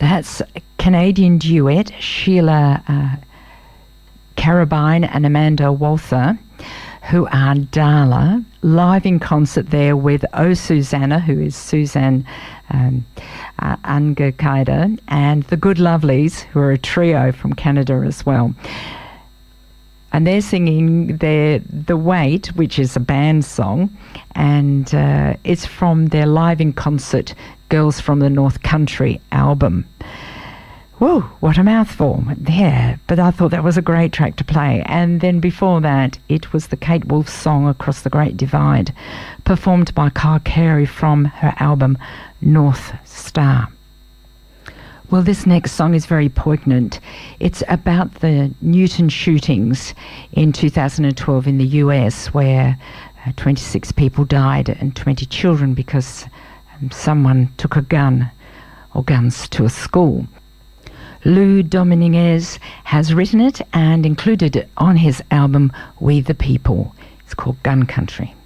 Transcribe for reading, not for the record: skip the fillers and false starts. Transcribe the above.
That's a Canadian duet, Sheila Carabine and Amanda Walther, who are Darla, live in concert there with Oh Susanna, who is Suzanne Angakaida, and the Good Lovelies, who are a trio from Canada as well. And they're singing The Wait, which is a band song, and it's from their live in concert Girls from the North Country album. Whoa, what a mouthful. Yeah, but I thought that was a great track to play. And then before that, it was the Kate Wolf song Across the Great Divide, performed by Kyle Carey from her album North Star. Well, this next song is very poignant. It's about the Newton shootings in 2012 in the US, where 26 people died and 20 children because someone took a gun or guns to a school. Lou Dominguez has written it and included it on his album We the People. It's called Gun Country.